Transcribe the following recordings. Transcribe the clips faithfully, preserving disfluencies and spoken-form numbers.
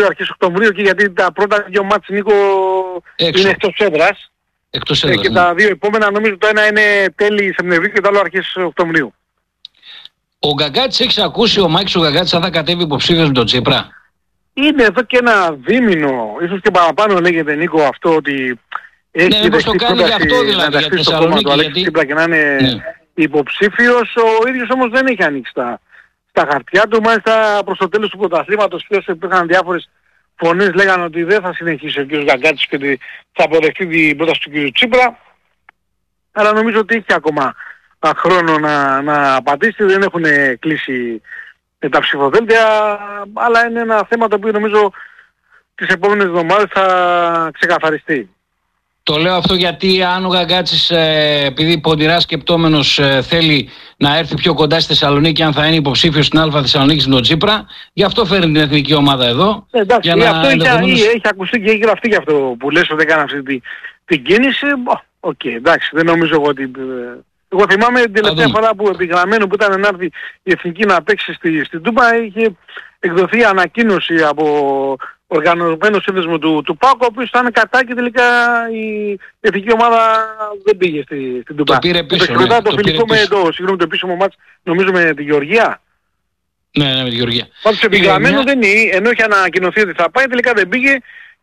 αρχές Οκτωβρίου και γιατί τα πρώτα δύο μάτς, Νίκο, έξω. είναι εκτός έδρας. Εκτός Ε, έδρας, και ναι. τα δύο επόμενα νομίζω το ένα είναι τέλη Σεπτεμβρίου και το άλλο αρχές Οκτωβρίου. Ο Γκαγκάτσης, έχεις ακούσει ο Μάκης ο Γκαγκάτσης αν θα κατέβει υποψήφιος με τον Τσίπρα? Είναι εδώ και ένα δίμηνο, ίσως και παραπάνω λέγεται, Νίκο, αυτό ότι έχει Ναι, μήπως το δεχτεί κάνει γι' αυτό πρόταση δηλαδή, να για ενταχθεί στο κόμμα Θεσσαλονίκη, του Αλέξη γιατί- Τσίπρα και να είναι Ναι. υποψήφιος. Ο ίδιος όμως δεν έχει ανοίξει τα, τα χαρτιά του. Μάλιστα προς το τέλος του πρωταθλήματος και όσο υπήρχαν διάφορες φωνές λέγανε ότι δεν θα συνεχίσει ο κ. Γκαγκάτσης και ότι θα αποδεχτεί την πρόταση του κ. Τσίπρα. Αλλά νομίζω ότι έχει ακόμα α, χρόνο να, να απαντήσει. Δεν έχουν κλείσει ε, τα ψηφοδέλτια, αλλά είναι ένα θέμα το οποίο νομίζω τις επόμενες εβδομάδες θα ξεκαθαριστεί. Το λέω αυτό γιατί αν ο Γκαγκάτσης, ε, επειδή ποντιρά σκεπτόμενος, ε, θέλει να έρθει πιο κοντά στη Θεσσαλονίκη, αν θα είναι υποψήφιος στην Α Θεσσαλονίκη με τον Τσίπρα, γι' αυτό φέρνει την εθνική ομάδα εδώ. Ε, εντάξει, για να αυτό έχει, ενδεχομένως... έχει ακουστεί και έχει γραφτεί για αυτό που λες ότι έκανε αυτή την, την κίνηση. Οκ, okay, εντάξει, δεν νομίζω εγώ ότι... Εγώ θυμάμαι την τελευταία φορά που επιγραμμένο που ήταν να έρθει η εθνική να παίξει στη, στην Τούμπα, είχε εκδοθεί ανακοίνωση από οργανωμένο σύνδεσμο του, του ΠΑΟΚ, ο οποίος ήταν κατά και τελικά η εθνική ομάδα δεν πήγε στη, στην Τούμπα. Το πήρε πίσω, ναι, το, το φιλικό με το, συγγνώμη, το επίσημο μάτς, νομίζω με τη Γεωργία. Ναι, ναι, με τη Γεωργία. Πάντως επιγραμμένο δεν είναι, ενώ είχε ανακοινωθεί ότι θα πάει, τελικά δεν πήγε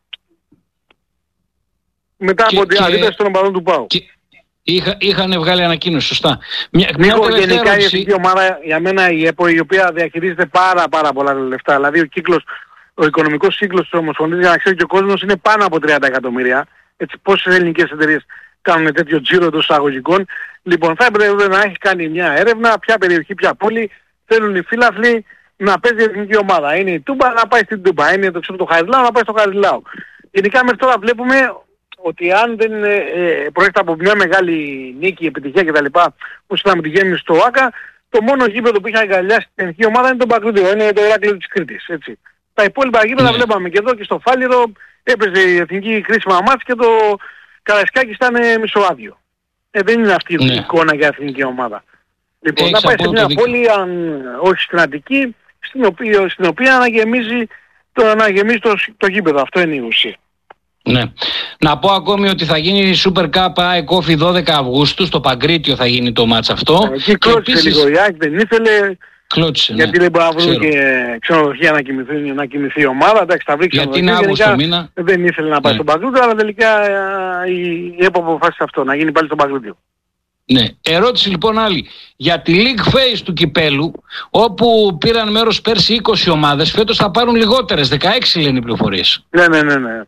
μετά και, από την αντίδραση των οπαδών του ΠΑΟΚ. Είχα, είχαν βγάλει ανακοίνωση, σωστά. Μια, Νίκο, μια γενικά η εθνική ομάδα για μένα η ΕΠΟ, η οποία διαχειρίζεται πάρα πάρα πολλά λεφτά. Δηλαδή ο κύκλος, ο οικονομικός κύκλος της Ομοσπονδίας, για να ξέρει και ο κόσμος, είναι πάνω από τριάντα εκατομμύρια. Έτσι, πόσες ελληνικές εταιρείες κάνουν τέτοιο τζίρο εντός εισαγωγικών. Λοιπόν, θα έπρεπε να έχει κάνει μια έρευνα, ποια περιοχή, ποια πόλη θέλουν οι φίλαθλοι να παίζει η εθνική ομάδα. Είναι η Τούμπα, να πάει στην Τούμπα. Είναι το, ξέρω, το Χαριλάου, να πάει στο Χαριλάου. Γενικά μέχρι τώρα βλέπουμε ότι αν δεν ε, προέρχεται από μια μεγάλη νίκη, επιτυχία κτλ. Όπως ήταν με τη γέμιση στο ΆΚΑ, το μόνο γήπεδο που είχε αγκαλιάσει την εθνική ομάδα είναι το Παγκρίτιο, είναι το Ηράκλειο της Κρήτης. Έτσι. Τα υπόλοιπα γήπεδα ναι. βλέπαμε και εδώ και στο Φάληρο, έπαιζε η εθνική κρίσιμα μάτς και το Καραϊσκάκη ήταν μισοάδιο. Ε, δεν είναι αυτή η ναι. εικόνα για εθνική ομάδα. Λοιπόν, έχεις να πάει σε μια πόλη, αν όχι στην Αττική, στην οποία, στην οποία να γεμίζει το, να γεμίζει το, το γήπεδο. Αυτό είναι η ουσία. Ναι. Να πω ακόμη ότι θα γίνει η Super Cup ΑΕΚ Όφη δώδεκα Αυγούστου, στο Παγκρίτιο θα γίνει το μάτς αυτό. Εκεί κλώτησε επίσης... λίγο η ΑΕΚ, δεν ήθελε, κλώτησε, γιατί ναι. δεν μπορεί να βρουν και ξενοδοχεία να κοιμηθεί, να κοιμηθεί η ομάδα. Εντάξει, θα βρει γιατί είναι Αύγουστο μήνα. Δεν ήθελε να πάει ναι. στον Παγκρίτιο, αλλά τελικά η ΕΠΟ αποφάσισε αυτό, να γίνει πάλι στον Παγκρίτιο. Ναι. Ερώτηση λοιπόν άλλη. Για τη League Phase του κυπέλου, όπου πήραν μέρος πέρσι είκοσι ομάδες, φέτος θα πάρουν λιγότερες, δεκαέξι λένε οι πληροφορίες. Ναι, ναι, ναι, ναι.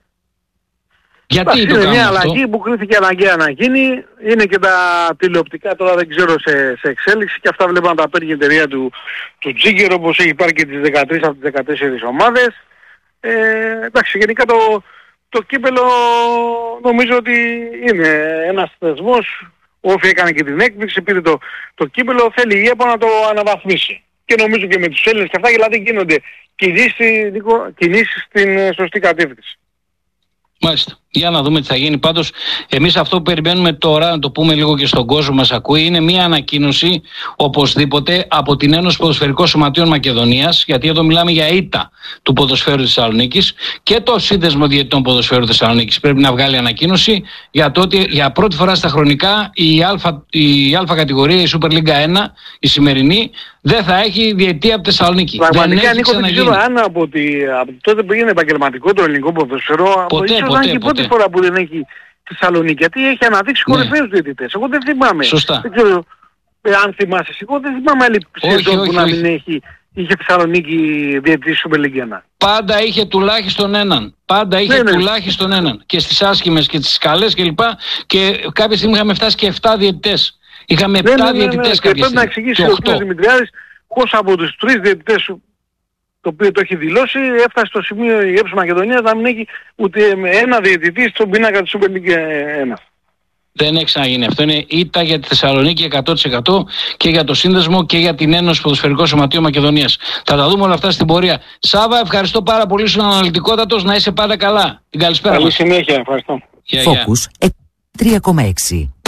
Γιατί είναι μια αλλαγή που κρίθηκε αναγκαία να γίνει. Είναι και τα τηλεοπτικά τώρα δεν ξέρω σε, σε εξέλιξη και αυτά βλέπω να τα παίρνει η εταιρεία του, του Τζίγκερ, όπως έχει πάρει και τις δεκατρείς από τις δεκατέσσερις ομάδες. Ε, εντάξει, γενικά το, το κύπελο νομίζω ότι είναι ένας θεσμός. Ο Όφη έκανε και την έκπληξη, πήρε το, το κύπελο, θέλει η ΕΠΟ να το αναβαθμίσει. Και νομίζω και με τους Έλληνες και αυτά, δηλαδή γίνονται κινήσεις, κινήσεις στην σωστή κατεύθυνση. Μάλιστα. Για να δούμε τι θα γίνει. Πάντως, εμείς αυτό που περιμένουμε τώρα, να το πούμε λίγο και στον κόσμο μας ακούει, είναι μια ανακοίνωση οπωσδήποτε από την Ένωση Ποδοσφαιρικών Σωματείων Μακεδονίας, γιατί εδώ μιλάμε για ήττα του ποδοσφαίρου της Θεσσαλονίκης, και το Σύνδεσμο Διαιτητών Ποδοσφαίρου Θεσσαλονίκης πρέπει να βγάλει ανακοίνωση για το ότι για πρώτη φορά στα χρονικά η Α, η Α κατηγορία, η Super League ένα, η σημερινή, δεν θα έχει διαιτητή από τη Θεσσαλονίκη. Πραγματικά, Νίκο, δεν ξέρω αν από, τη, από τότε που έγινε επαγγελματικό το ελληνικό ποδοσφαιρό, ποτέ, ίσως ποτέ, είναι και η πρώτη φορά που δεν έχει τη Θεσσαλονίκη, γιατί έχει αναδείξει ναι. κορυφαίους διαιτητές. Εγώ δεν θυμάμαι. Σωστά. Δεν ξέρω αν θυμάσαι. Εγώ δεν θυμάμαι άλλη σεζόν που να μην έχει, είχε Θεσσαλονίκη διαιτητή Super League ένα. Πάντα είχε τουλάχιστον έναν. Πάντα είχε ναι, τουλάχιστον ναι. έναν. Και στις άσχημες και στις καλές κλπ. Και κάποια στιγμή είχαμε φτάσει και επτά διαιτητές. Είχαμε επτά ναι, ναι, ναι, κάποια διαιτητές στιγμή. Και πρέπει να εξηγήσει ο κ. Δημητριάδης πώς από τους τρεις διαιτητές, το οποίο το έχει δηλώσει, έφτασε στο σημείο η ΕΠΣ Μακεδονία να μην έχει ούτε ένα διαιτητή στον πίνακα της Super League ένα. Δεν έχει ξαναγίνει αυτό. Είναι ήττα για τη Θεσσαλονίκη εκατό τοις εκατό και για το Σύνδεσμο και για την Ένωση Ποδοσφαιρικών Σωματείων Μακεδονίας. Θα τα δούμε όλα αυτά στην πορεία. Σάβα, ευχαριστώ πάρα πολύ, σου αναλυτικότατος, να είσαι πάντα καλά. Την καλησπέρα. Καλή συνέχεια, ευχαριστώ. Focus τρία κόμμα έξι.